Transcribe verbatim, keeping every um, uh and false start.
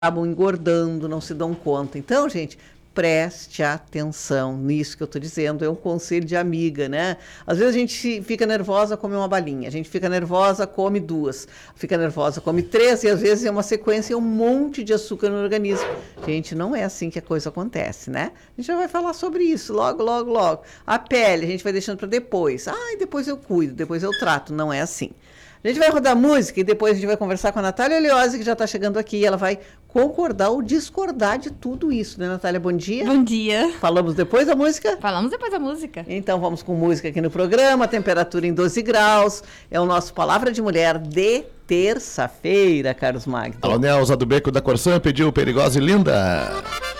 acabam engordando, não se dão conta. Então, gente, preste atenção nisso que eu estou dizendo, é um conselho de amiga, né? Às vezes a gente fica nervosa, come uma balinha, a gente fica nervosa, come duas, fica nervosa, come três, e às vezes é uma sequência, um monte de açúcar no organismo. Gente, não é assim que a coisa acontece, né? A gente já vai falar sobre isso logo, logo, logo. A pele, a gente vai deixando para depois. Ah, depois eu cuido, depois eu trato. Não é assim. A gente vai rodar música e depois a gente vai conversar com a Natália Leose, que já está chegando aqui, e ela vai concordar ou discordar de tudo isso, né, Natália? Bom dia. Bom dia. Falamos depois da música? Falamos depois da música. Então vamos com música aqui no programa, temperatura em doze graus, é o nosso Palavra de Mulher de terça-feira, Carlos Magno. Alô, Nelza do Beco da Corsã pediu Perigosa e Linda.